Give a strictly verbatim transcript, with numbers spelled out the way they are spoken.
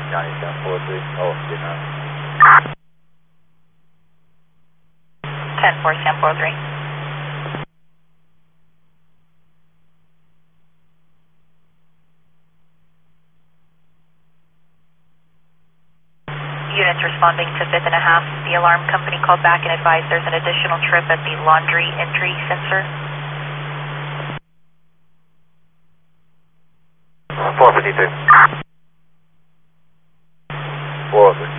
Johnny seven four three. Oh, did not. ten four, ten four three. Units responding to fifth and a half. The alarm company called back and advised there's an additional trip at the laundry entry sensor. four fifty-three. four oh three.